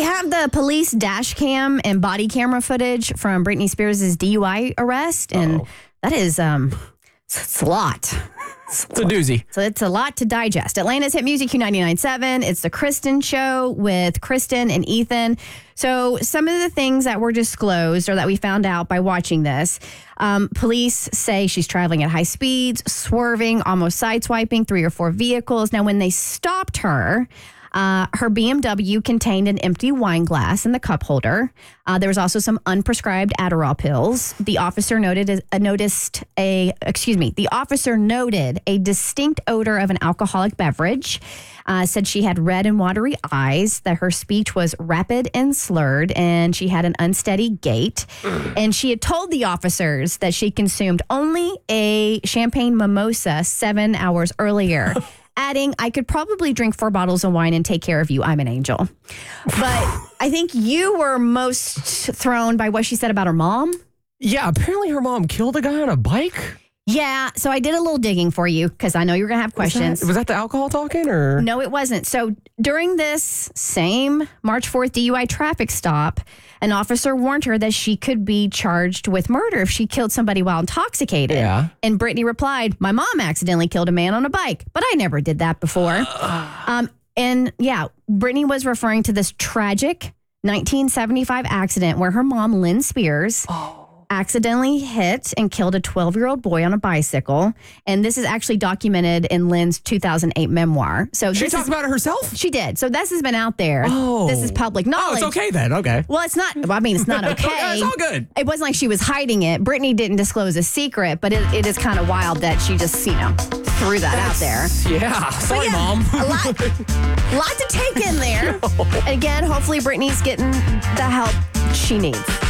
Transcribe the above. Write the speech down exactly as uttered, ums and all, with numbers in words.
have the police dash cam and body camera footage from Britney Spears' D U I arrest, and Uh-oh. that is um, it's a lot. It's, it's a doozy. So it's a lot to digest. Atlanta's Hit Music Q ninety-nine point seven. It's the Kristen Show with Kristen and Ethan. So some of the things that were disclosed or that we found out by watching this, um, police say she's traveling at high speeds, swerving, almost sideswiping three or four vehicles. Now, when they stopped her, Uh, her B M W contained an empty wine glass in the cup holder. Uh, there was also some unprescribed Adderall pills. The officer noted uh, noticed a excuse me. The officer noted a distinct odor of an alcoholic beverage. Uh, said she had red and watery eyes. That her speech was rapid and slurred, and she had an unsteady gait. And she had told the officers that she consumed only a champagne mimosa seven hours earlier. Adding, I could probably drink four bottles of wine and take care of you. I'm an angel. But I think you were most thrown by what she said about her mom. Yeah, apparently her mom killed a guy on a bike. Yeah, so I did a little digging for you because I know you're going to have questions. Was that, was that the alcohol talking or? No, it wasn't. So during this same March fourth D U I traffic stop, an officer warned her that she could be charged with murder if she killed somebody while intoxicated. Yeah. And Britney replied, my mom accidentally killed a man on a bike, but I never did that before. um, and yeah, Britney was referring to this tragic nineteen seventy-five accident where her mom, Lynn Spears, oh. accidentally hit and killed a twelve-year-old boy on a bicycle. And this is actually documented in Lynn's two thousand eight memoir. So She this talked is, about it herself? She did. So this has been out there. Oh. This is public knowledge. Oh, it's okay then. Okay. Well, it's not, well, I mean, it's not okay. It's all good. It wasn't like she was hiding it. Britney didn't disclose a secret, but it, it is kind of wild that she just, you know, threw that That's, out there. Yeah. Sorry, yeah, Mom. a lot, lot to take in there. No. Again, hopefully Britney's getting the help she needs.